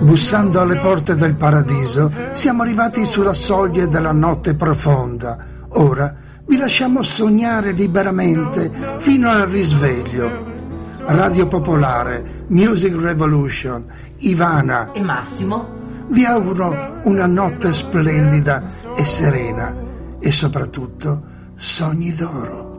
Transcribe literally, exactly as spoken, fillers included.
Bussando alle porte del paradiso, siamo arrivati sulla soglia della notte profonda. Ora vi lasciamo sognare liberamente fino al risveglio. Radio Popolare, Music Revolution, Ivana e Massimo vi auguro una notte splendida e serena e soprattutto sogni d'oro.